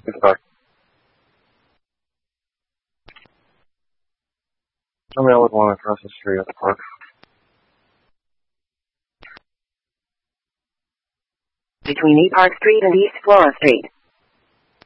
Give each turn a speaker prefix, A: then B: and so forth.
A: the park. Tell me I would want to cross the street at the park.
B: Between East Park Street and East Flora Street.